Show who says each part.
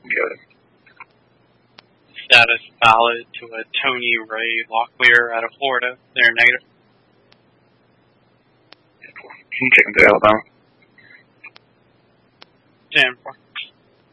Speaker 1: Good.
Speaker 2: Status valid to a Tony Ray Locklear out of Florida. They're negative.
Speaker 1: Can you check into Alabama?
Speaker 2: 10-4.